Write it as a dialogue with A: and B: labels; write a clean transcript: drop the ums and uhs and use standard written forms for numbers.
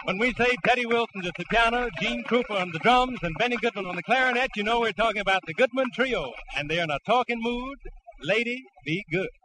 A: When we say Teddy Wilson's at the piano, Gene Krupa on the drums, and Benny Goodman on the clarinet, you know we're talking about the Goodman Trio. And they're in a talking mood. Lady, be good.